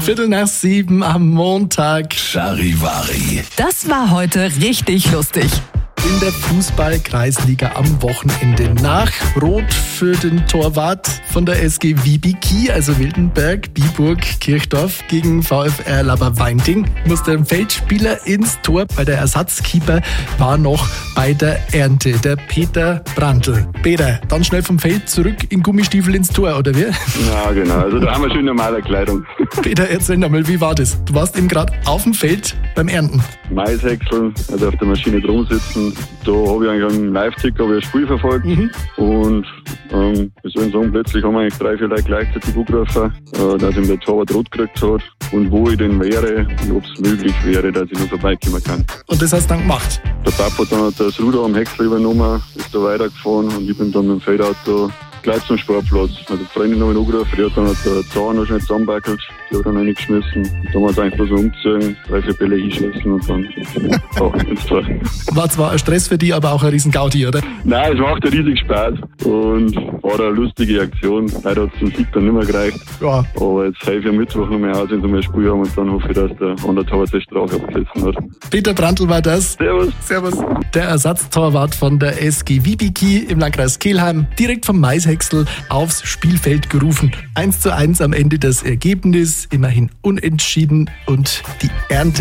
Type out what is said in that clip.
7:15 am Montag. Charivari. Das war heute richtig lustig. In der Fußball-Kreisliga am Wochenende nach Rot für den Torwart von der SG Wiebikie, also Wildenberg, Biburg, Kirchdorf gegen VfR Laberweinting, musste ein Feldspieler ins Tor, weil der Ersatzkeeper war noch bei der Ernte, der Peter Brandl. Peter, dann schnell vom Feld zurück in Gummistiefel ins Tor, oder wie? Ja, genau. Also da haben wir schön normale Kleidung. Peter, erzähl nochmal, wie war das? Du warst eben gerade auf dem Feld beim Ernten. Maishäckseln, also auf der Maschine drum sitzen. Da habe ich eigentlich am Live-Ticker ein Spiel verfolgt. Und wie soll ich sagen, plötzlich haben wir eigentlich 3, 4 Leute gleichzeitig angerufen, dass ihm der Torwart rot gekriegt hat und wo ich denn wäre und ob es möglich wäre, dass ich noch vorbeikommen kann. Und das hast du dann gemacht? Der Papa hat dann das Ruder am Häcksel übernommen, ist da weitergefahren und ich bin dann mit dem Feldauto gleich zum Sportplatz. Also die Freundin habe ich angerufen, die hat dann den Zahn noch schnell zusammengebackelt, die hat dann reingeschmissen. Dann haben wir es einfach bloß umgezogen, 3, 4 Bälle einschießen und dann ins Tor. War zwar ein Stress für dich, aber auch ein riesen Gaudi, oder? Nein, es macht ja riesig Spaß und war eine lustige Aktion. Leider hat es zum Sieg dann nicht mehr gereicht. Ja. Aber jetzt helfe ich am Mittwoch noch mehr aus, wenn wir ein Spiel haben und dann hoffe ich, dass der andere Torwart die Strafe abgesessen hat. Peter Brandl war das. Servus. Servus. Der Ersatztorwart von der SG Wiebikie im Landkreis Kelheim, direkt vom Maishäcksel aufs Spielfeld gerufen. 1:1 am Ende das Ergebnis, immerhin unentschieden und die Ernte